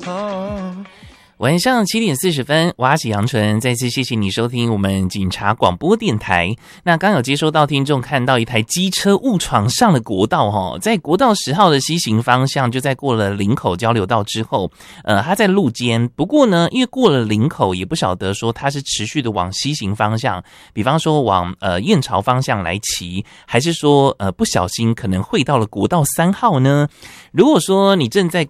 晚上7点40分，我是杨纯，再次谢谢你收听我们警察广播电台。那刚有接收到听众看到一台机车误闯上了国道在国道10号的西行方向，就在过了林口交流道之后，它在路肩。不过呢，因为过了林口，也不晓得说它是持续的往西行方向，比方说往燕巢方向来骑，还是说不小心可能会到了国道3号呢？如果说你正在